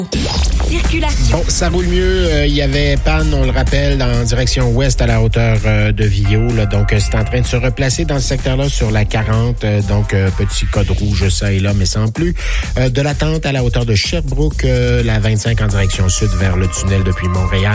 Circulation. Bon, ça roule mieux. Il y avait panne, on le rappelle, en direction ouest à la hauteur de Villot. Là. Donc, c'est en train de se replacer dans ce secteur-là sur la 40. Donc, petit code rouge, ça et là, mais sans plus. De l'attente à la hauteur de Sherbrooke, la 25 en direction sud vers le tunnel depuis Montréal.